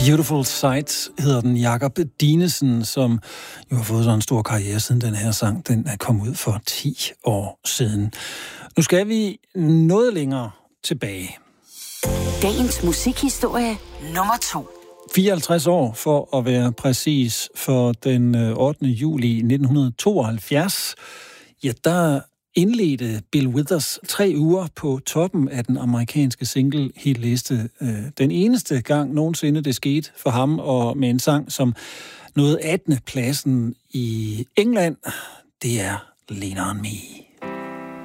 Beautiful Sight hedder den. Jakob Dinesen, som jo har fået sådan en stor karriere siden den her sang, den er kommet ud for 10 år siden. Nu skal vi noget længere tilbage. Dagens musikhistorie nummer 2. 54 år for at være præcis, for den 8. juli 1972. Ja, der indledte Bill Withers 3 uger på toppen af den amerikanske single-hitliste. Den eneste gang nogensinde det skete for ham, og med en sang, som nåede 18. pladsen i England. Det er Lean On Me.